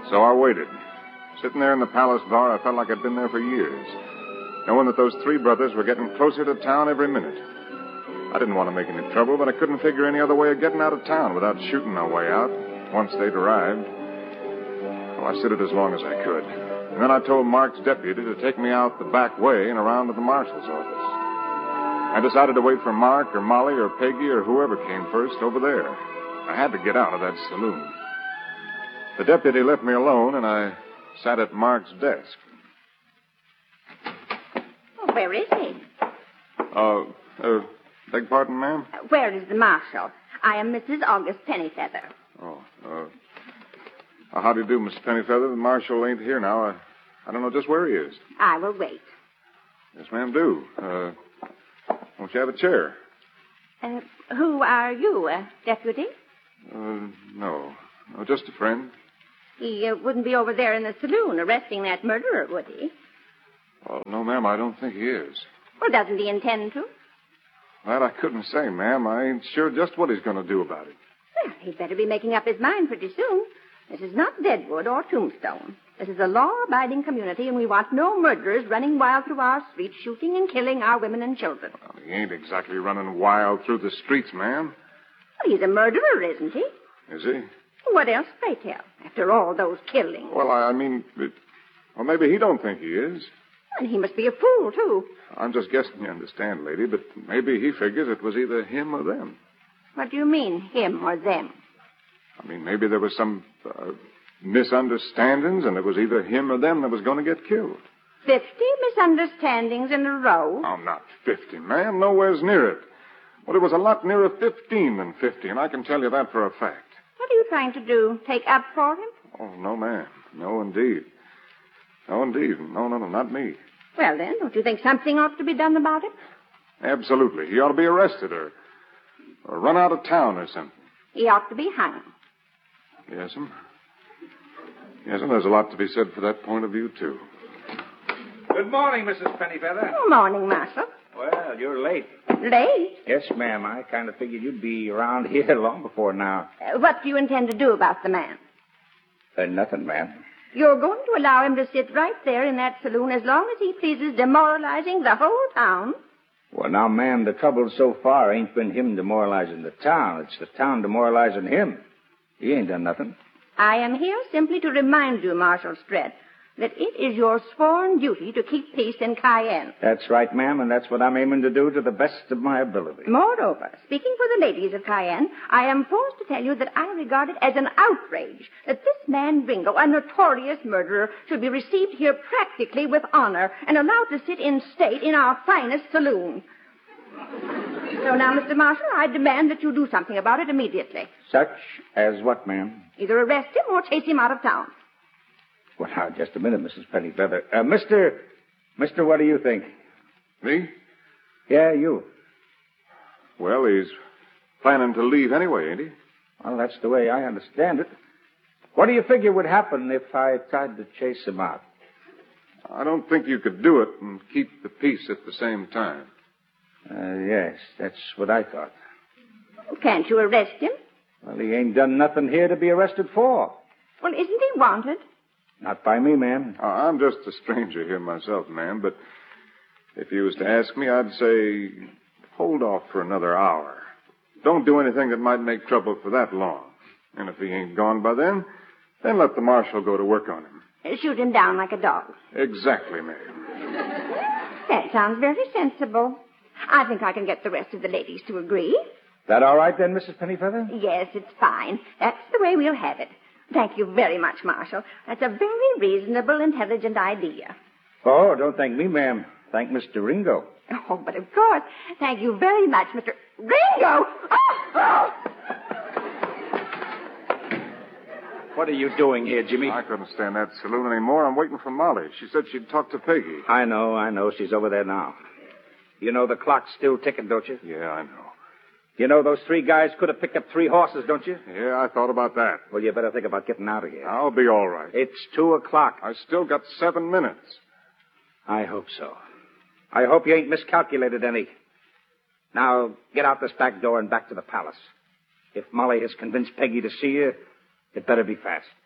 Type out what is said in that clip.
So I waited. Sitting there in the palace bar, I felt like I'd been there for years, knowing that those three brothers were getting closer to town every minute. I didn't want to make any trouble, but I couldn't figure any other way of getting out of town without shooting my way out once they'd arrived. So I stood it as long as I could. And then I told Mark's deputy to take me out the back way and around to the marshal's office. I decided to wait for Mark or Molly or Peggy or whoever came first over there. I had to get out of that saloon. The deputy left me alone, and I sat at Mark's desk. Oh, where is he? Beg pardon, ma'am? Where is the marshal? I am Mrs. August Pennyfeather. How do you do, Miss Pennyfeather? The marshal ain't here now. I don't know just where he is. I will wait. Yes, ma'am, do. Won't you have a chair? Who are you, deputy? No, just a friend. He wouldn't be over there in the saloon arresting that murderer, would he? Well, no, ma'am, I don't think he is. Well, doesn't he intend to? That I couldn't say, ma'am. I ain't sure just what he's going to do about it. Well, he'd better be making up his mind pretty soon. This is not Deadwood or Tombstone. This is a law-abiding community, and we want no murderers running wild through our streets, shooting and killing our women and children. Well, he ain't exactly running wild through the streets, ma'am. Well, he's a murderer, isn't he? Is he? What else, pray tell, after all those killings? Well, I mean, well, maybe he don't think he is. And he must be a fool, too. I'm just guessing, you understand, lady, but maybe he figures it was either him or them. What do you mean, him or them? I mean, maybe there was some misunderstandings, and it was either him or them that was going to get killed. 50 misunderstandings in a row? Oh, not 50, ma'am. Nowhere's near it. Well, it was a lot nearer 15 than 50, and I can tell you that for a fact. What are you trying to do? Take up for him? Oh, no, ma'am. No, indeed. No, indeed. No, not me. Well, then, don't you think something ought to be done about it? Absolutely. He ought to be arrested or run out of town or something. He ought to be hung. Yes'm. Yes'm, there's a lot to be said for that point of view, too. Good morning, Mrs. Pennyfeather. Good morning, Marshal. Well, you're late. Late? Yes, ma'am. I kind of figured you'd be around here long before now. What do you intend to do about the man? Nothing, ma'am. You're going to allow him to sit right there in that saloon as long as he pleases, demoralizing the whole town? Well, now, ma'am, the trouble so far ain't been him demoralizing the town. It's the town demoralizing him. He ain't done nothing. I am here simply to remind you, Marshal Strett, that it is your sworn duty to keep peace in Cayenne. That's right, ma'am, and that's what I'm aiming to do to the best of my ability. Moreover, speaking for the ladies of Cayenne, I am forced to tell you that I regard it as an outrage that this man Ringo, a notorious murderer, should be received here practically with honor and allowed to sit in state in our finest saloon. So now, Mr. Marshal, I demand that you do something about it immediately. Such as what, ma'am? Either arrest him or chase him out of town. Well, now, just a minute, Mrs. Pennyfeather. Mister, what do you think? Me? Yeah, you. Well, he's planning to leave anyway, ain't he? Well, that's the way I understand it. What do you figure would happen if I tried to chase him out? I don't think you could do it and keep the peace at the same time. Yes, that's what I thought. Can't you arrest him? Well, he ain't done nothing here to be arrested for. Well, isn't he wanted? Not by me, ma'am. I'm just a stranger here myself, ma'am, but if you was to ask me, I'd say hold off for another hour. Don't do anything that might make trouble for that long. And if he ain't gone by then let the marshal go to work on him. Shoot him down like a dog. Exactly, ma'am. That sounds very sensible. I think I can get the rest of the ladies to agree. That all right then, Mrs. Pennyfeather? Yes, it's fine. That's the way we'll have it. Thank you very much, Marshal. That's a very reasonable, intelligent idea. Oh, don't thank me, ma'am. Thank Mr. Ringo. Oh, but of course. Thank you very much, Mr. Ringo! Oh! What are you doing here, Jimmy? I couldn't stay in that saloon anymore. I'm waiting for Molly. She said she'd talk to Peggy. I know. She's over there now. You know the clock's still ticking, don't you? Yeah, I know. You know those three guys could have picked up 3 horses, don't you? Yeah, I thought about that. Well, you better think about getting out of here. I'll be all right. It's 2:00. I still got 7 minutes. I hope so. I hope you ain't miscalculated any. Now, get out this back door and back to the palace. If Molly has convinced Peggy to see you, it better be fast.